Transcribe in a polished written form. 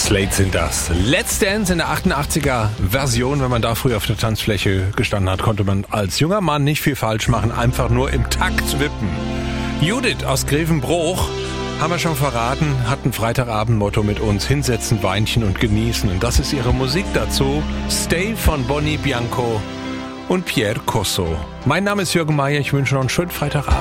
Slate sind das. Let's Dance in der 88er Version. Wenn man da früher auf der Tanzfläche gestanden hat, konnte man als junger Mann nicht viel falsch machen. Einfach nur im Takt wippen. Judith aus Grevenbroich, haben wir schon verraten, hat ein Freitagabendmotto mit uns. Hinsetzen, Weinchen und genießen. Und das ist ihre Musik dazu. Stay von Bonnie Bianco und Pierre Corso. Mein Name ist Jürgen Meier. Ich wünsche noch einen schönen Freitagabend.